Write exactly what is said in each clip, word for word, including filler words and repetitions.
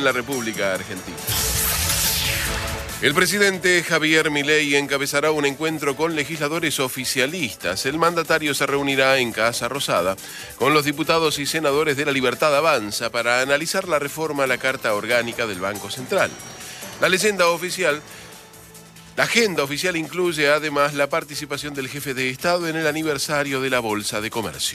en la República Argentina. El presidente Javier Milei encabezará un encuentro con legisladores oficialistas. El mandatario se reunirá en Casa Rosada con los diputados y senadores de La Libertad Avanza para analizar la reforma a la Carta Orgánica del Banco Central. La leyenda oficial, la agenda oficial incluye además la participación del jefe de Estado en el aniversario de la Bolsa de Comercio.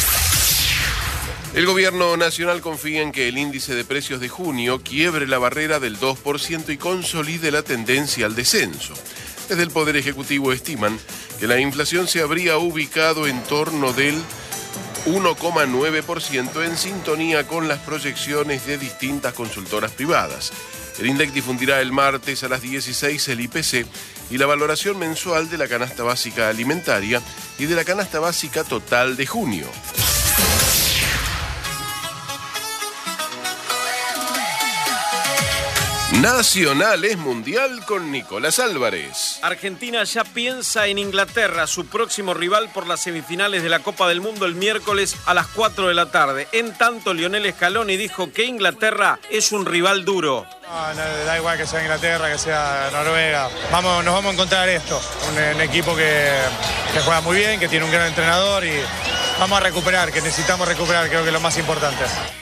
El gobierno nacional confía en que el índice de precios de junio quiebre la barrera del dos por ciento y consolide la tendencia al descenso. Desde el Poder Ejecutivo estiman que la inflación se habría ubicado en torno del uno coma nueve por ciento en sintonía con las proyecciones de distintas consultoras privadas. El INDEC difundirá el martes a las dieciséis el I P C y la valoración mensual de la canasta básica alimentaria y de la canasta básica total de junio. Nacional es Mundial con Nicolás Álvarez. Argentina ya piensa en Inglaterra, su próximo rival por las semifinales de la Copa del Mundo el miércoles a las cuatro de la tarde. En tanto, Lionel Scaloni dijo que Inglaterra es un rival duro. No, no, da igual que sea Inglaterra, que sea Noruega. Vamos, nos vamos a encontrar esto. Un, un equipo que, que juega muy bien, que tiene un gran entrenador y vamos a recuperar, que necesitamos recuperar, creo que es lo más importante.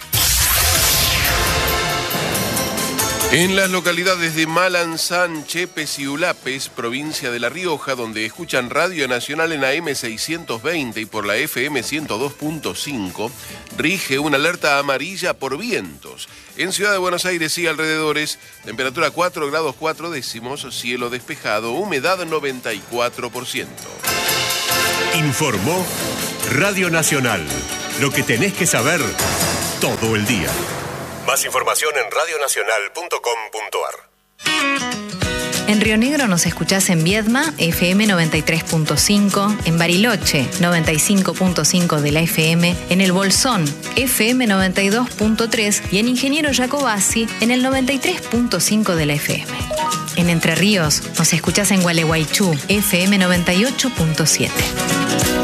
En las localidades de Malanzán, Chepes y Ulapes, provincia de La Rioja, donde escuchan Radio Nacional en A M seiscientos veinte y por la F M ciento dos punto cinco, rige una alerta amarilla por vientos. En Ciudad de Buenos Aires y alrededores, temperatura cuatro grados cuatro décimos, cielo despejado, humedad noventa y cuatro por ciento. Informó Radio Nacional. Lo que tenés que saber todo el día. Más información en radio nacional punto com punto a r. En Río Negro nos escuchás en Viedma, F M noventa y tres punto cinco, en Bariloche, noventa y cinco punto cinco de la F M, en El Bolsón, F M noventa y dos punto tres y en Ingeniero Jacobasi, en el noventa y tres punto cinco de la F M. En Entre Ríos nos escuchás en Gualeguaychú, F M noventa y ocho punto siete.